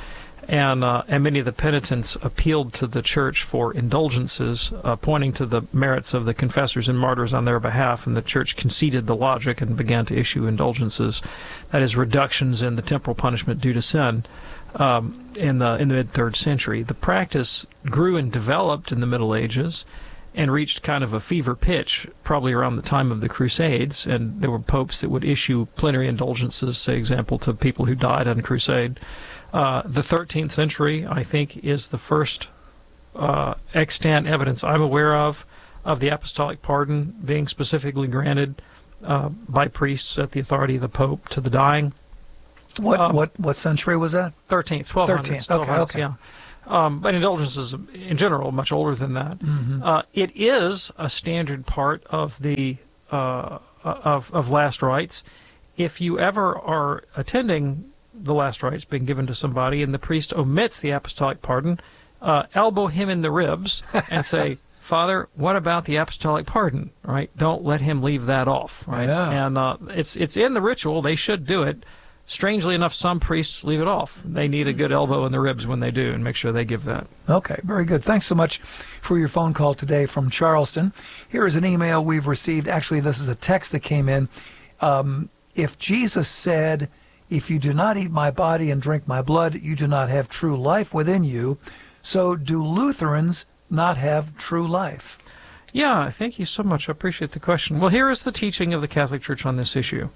And, uh, and many of the penitents appealed to the church for indulgences, uh, pointing to the merits of the confessors and martyrs on their behalf, and the church conceded the logic and began to issue indulgences, that is, reductions in the temporal punishment due to sin, um, in the in the mid-third century. The practice grew and developed in the Middle Ages and reached kind of a fever pitch probably around the time of the Crusades, and there were popes that would issue plenary indulgences, say, example, to people who died on crusade. Uh, the thirteenth century, I think, is the first uh, extant evidence I'm aware of of the apostolic pardon being specifically granted uh, by priests at the authority of the Pope to the dying. What um, what what century was that? thirteenth, twelve hundreds. thirteenth. Okay, okay. Yeah. Um, but indulgences, in general, much older than that. Mm-hmm. Uh, it is a standard part of the uh, of of last rites. If you ever are attending the last rites being given to somebody, and the priest omits the apostolic pardon, uh, elbow him in the ribs and say, "Father, what about the apostolic pardon?" Right? Don't let him leave that off. Right? Yeah. And uh, it's it's in the ritual. They should do it. Strangely enough, some priests leave it off. They need a good elbow in the ribs when they do, and make sure they give that. Okay, very good. Thanks so much for your phone call today from Charleston. Here is an email we've received. Actually, this is a text that came in. Um, if Jesus said, "If you do not eat my body and drink my blood, you do not have true life within you," so do Lutherans not have true life? Yeah, thank you so much. I appreciate the question. Well, here is the teaching of the Catholic Church on this issue.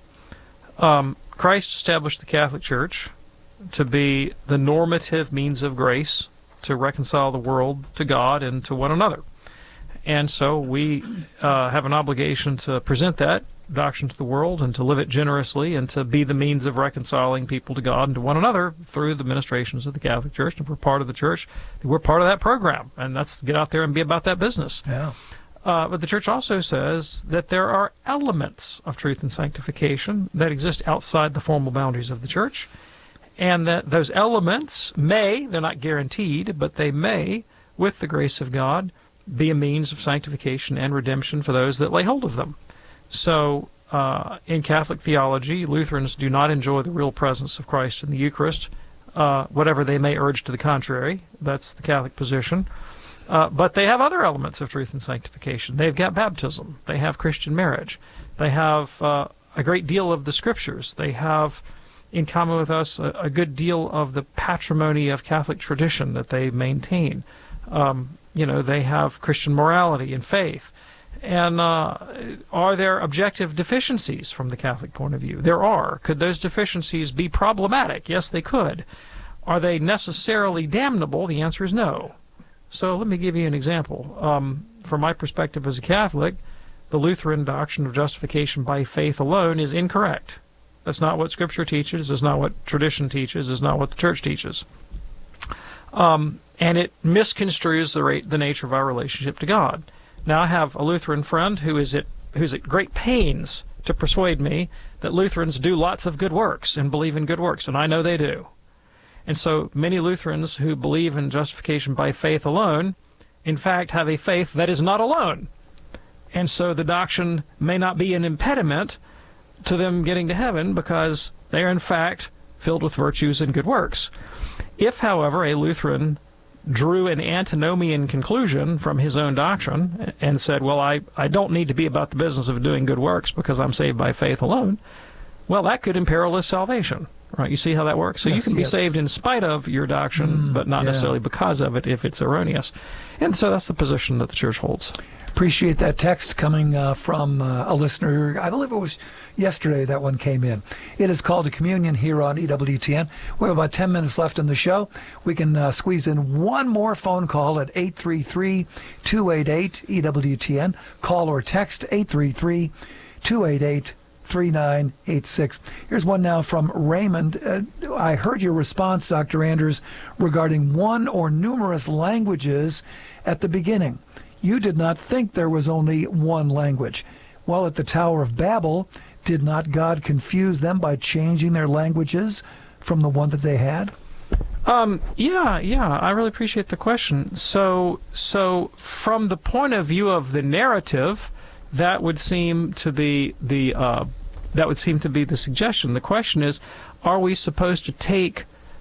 Um, Christ established the Catholic Church to be the normative means of grace to reconcile the world to God and to one another. And so we uh, have an obligation to present that doctrine to the world and to live it generously and to be the means of reconciling people to God and to one another through the ministrations of the Catholic Church. And if we're part of the Church, we're part of that program. And that's get out there and be about that business. Yeah. Uh, but the Church also says that there are elements of truth and sanctification that exist outside the formal boundaries of the Church, and that those elements may, they're not guaranteed, but they may, with the grace of God, be a means of sanctification and redemption for those that lay hold of them. So, uh, in Catholic theology, Lutherans do not enjoy the real presence of Christ in the Eucharist, uh, whatever they may urge to the contrary. That's the Catholic position. Uh, but they have other elements of truth and sanctification. They've got baptism. They have Christian marriage. They have uh, a great deal of the Scriptures. They have, in common with us, a, a good deal of the patrimony of Catholic tradition that they maintain. Um, you know, they have Christian morality and faith. And uh, are there objective deficiencies from the Catholic point of view? There are. Could those deficiencies be problematic? Yes, they could. Are they necessarily damnable? The answer is no. So let me give you an example. Um, from my perspective as a Catholic, the Lutheran doctrine of justification by faith alone is incorrect. That's not what Scripture teaches. It's not what tradition teaches. It's not what the Church teaches. Um, and it misconstrues the, rate, the nature of our relationship to God. Now, I have a Lutheran friend who is at, who's at great pains to persuade me that Lutherans do lots of good works and believe in good works, and I know they do. And so many Lutherans who believe in justification by faith alone, in fact, have a faith that is not alone. And so the doctrine may not be an impediment to them getting to heaven because they are, in fact, filled with virtues and good works. If, however, a Lutheran drew an antinomian conclusion from his own doctrine and said, well, I, I don't need to be about the business of doing good works because I'm saved by faith alone, well, that could imperil his salvation. Right, you see how that works? So yes, you can be yes. saved in spite of your doctrine, mm, but not yeah. necessarily because of it if it's erroneous. And so that's the position that the Church holds. Appreciate that text coming uh, from uh, a listener. I believe it was yesterday that one came in. It is called a communion here on E W T N. We have about ten minutes left in the show. We can uh, squeeze in one more phone call at eight three three, two eight eight, E W T N. Call or text eight three three, two eight eight, three nine eight six. Here's one now from Raymond. Uh, I heard your response, Doctor Anders, regarding one or numerous languages at the beginning. You did not think there was only one language. Well, at the Tower of Babel, did not God confuse them by changing their languages from the one that they had? Um, yeah, yeah, I really appreciate the question. So, so from the point of view of the narrative, that would seem to be the uh, that would seem to be the suggestion. The question is, are we supposed to take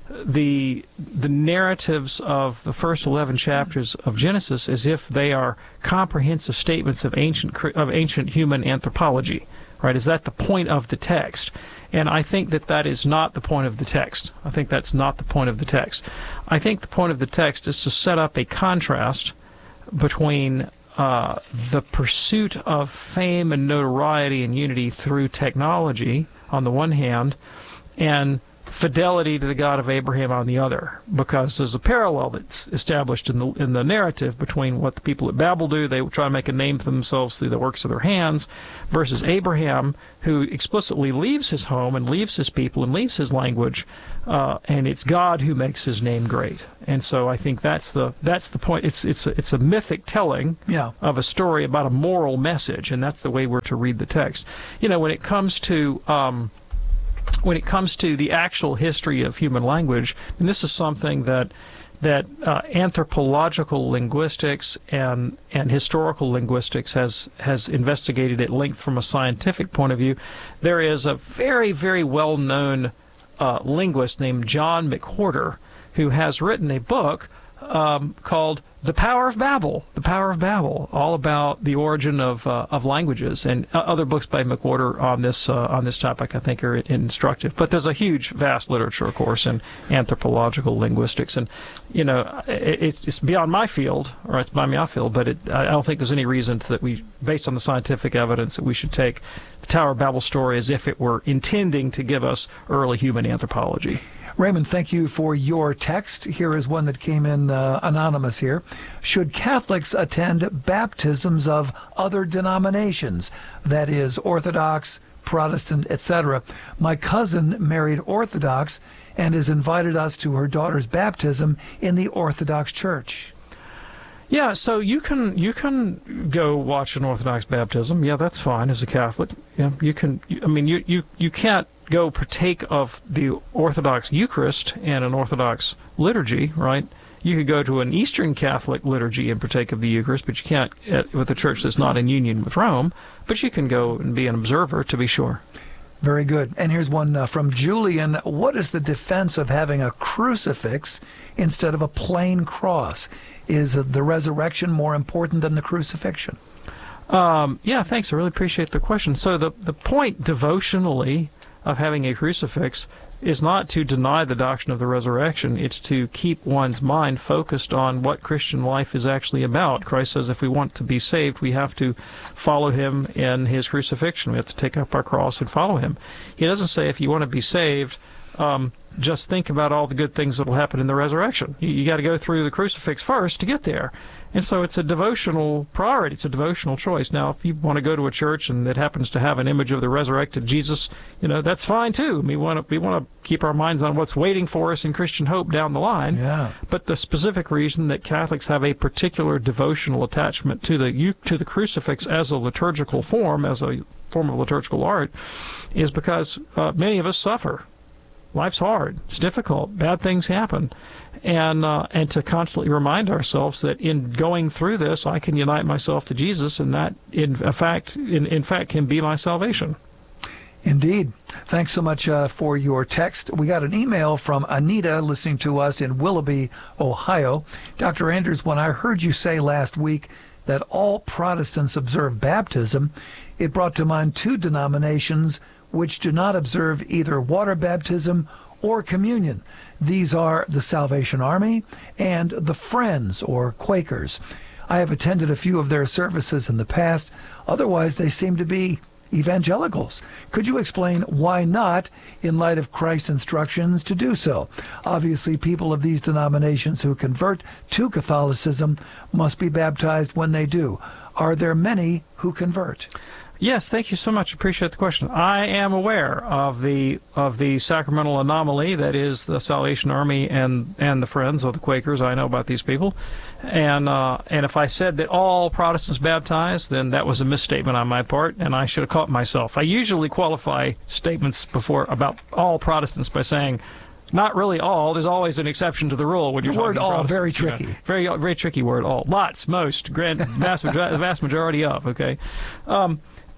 the the narratives of the first eleven chapters of Genesis as if they are comprehensive statements of ancient of ancient human anthropology. Right? Is that the point of the text? And I think that that is not the point of the text. I think that's not the point of the text. I think the point of the text is to set up a contrast between uh, the pursuit of fame and notoriety and unity through technology on the one hand, and fidelity to the God of Abraham on the other, because there's a parallel that's established in the in the narrative between what the people at Babel do. They try to make a name for themselves through the works of their hands, versus Abraham, who explicitly leaves his home and leaves his people and leaves his language, uh, and it's God who makes his name great. And so I think that's the that's the point. It's it's a, it's a mythic telling yeah. of a story about a moral message, and that's the way we're to read the text. You know, when it comes to um, When it comes to the actual history of human language, and this is something that that uh, anthropological linguistics and and historical linguistics has has investigated at length from a scientific point of view, there is a very very well known uh, linguist named John McWhorter who has written a book um, called The Power of Babel, The Power of Babel, all about the origin of uh, of languages, and uh, other books by McWhorter on this uh, on this topic I think are instructive. But there's a huge, vast literature, of course, in anthropological linguistics, and you know it, it's beyond my field, or it's beyond my field. But it, I don't think there's any reason to, that we, based on the scientific evidence, that we should take the Tower of Babel story as if it were intending to give us early human anthropology. Raymond, thank you for your text. Here is one that came in uh, anonymous here. Should Catholics attend baptisms of other denominations, that is, Orthodox, Protestant, et cetera? My cousin married Orthodox and has invited us to her daughter's baptism in the Orthodox Church. Yeah, so you can you can go watch an Orthodox baptism. Yeah, that's fine as a Catholic. Yeah, you can. I mean, you you you can't go partake of the Orthodox Eucharist and an Orthodox liturgy, right? You could go to an Eastern Catholic liturgy and partake of the Eucharist, but you can't at, with a church that's not in union with Rome. But you can go and be an observer, to be sure. Very good. And here's one uh, from Julian. What is the defense of having a crucifix instead of a plain cross? Is the resurrection more important than the crucifixion? Um, yeah, thanks. I really appreciate the question. So the, the point devotionally of having a crucifix is not to deny the doctrine of the resurrection. It's to keep one's mind focused on what Christian life is actually about. Christ says if we want to be saved, we have to follow him in his crucifixion. We have to take up our cross and follow him. He doesn't say if you want to be saved, um, just think about all the good things that will happen in the resurrection. You, you got to go through the crucifix first to get there. And so it's a devotional priority. It's a devotional choice. Now, if you want to go to a church and it happens to have an image of the resurrected Jesus, you know, that's fine too. We want to we want to keep our minds on what's waiting for us in Christian hope down the line. Yeah. But the specific reason that Catholics have a particular devotional attachment to the to the crucifix as a liturgical form, as a form of liturgical art, is because uh, many of us suffer. Life's hard. It's difficult. Bad things happen. And uh, and to constantly remind ourselves that in going through this, I can unite myself to Jesus, and that, in fact, in, in fact, can be my salvation. Indeed. Thanks so much uh, for your text. We got an email from Anita listening to us in Willoughby, Ohio. Doctor Anders, when I heard you say last week that all Protestants observe baptism, it brought to mind two denominations which do not observe either water baptism or communion. These are the Salvation Army and the Friends, or Quakers. I have attended a few of their services in the past. Otherwise, they seem to be evangelicals. Could you explain why not, in light of Christ's instructions to do so? Obviously, people of these denominations who convert to Catholicism must be baptized when they do. Are there many who convert? Yes, thank you so much. Appreciate the question. I am aware of the of the sacramental anomaly that is the Salvation Army and and the Friends of the Quakers. I know about these people, and uh, and if I said that all Protestants baptize, then that was a misstatement on my part, and I should have caught myself. I usually qualify statements before about all Protestants by saying, not really all. There's always an exception to the rule when you're the word talking all, very you know. tricky. Very very tricky word, all. Lots, most, grand, vast, vast majority of, okay? Um,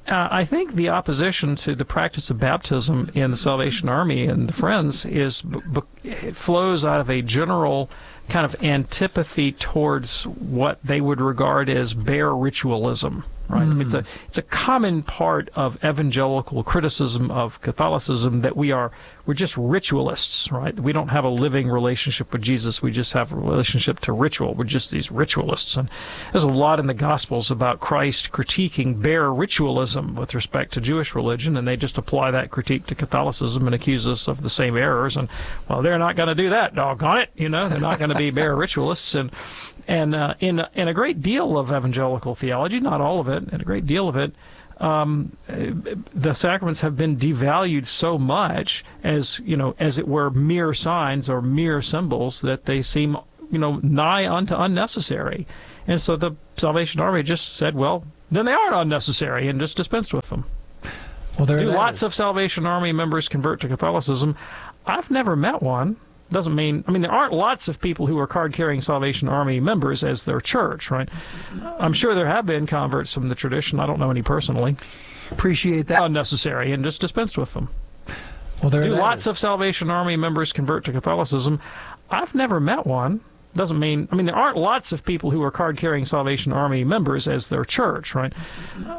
Uh, I think the opposition to the practice of baptism in the Salvation Army and the Friends is b- b- it flows out of a general kind of antipathy towards what they would regard as bare ritualism. Right? Mm. It's a it's a common part of evangelical criticism of Catholicism that we are we're just ritualists, right? We don't have a living relationship with Jesus. We just have a relationship to ritual. We're just these ritualists. And there's a lot in the Gospels about Christ critiquing bare ritualism with respect to Jewish religion, and they just apply that critique to Catholicism and accuse us of the same errors. And well, they're not going to do that, doggone it. You know, they're not going to be bare ritualists. And And uh, in in a great deal of evangelical theology, not all of it, and a great deal of it, um, the sacraments have been devalued so much as, you know, as it were mere signs or mere symbols that they seem, you know, nigh unto unnecessary. And so the Salvation Army just said, well, then they aren't unnecessary, and just dispensed with them. Well, there Do lots is. of Salvation Army members convert to Catholicism? I've never met one. Doesn't mean, I mean, there aren't lots of people who are card-carrying Salvation Army members as their church, right? I'm sure there have been converts from the tradition. I don't know any personally. Appreciate that. Unnecessary, and just dispensed with them. Well, there Do that lots is. of Salvation Army members convert to Catholicism? I've never met one. Doesn't mean, I mean, there aren't lots of people who are card-carrying Salvation Army members as their church, right?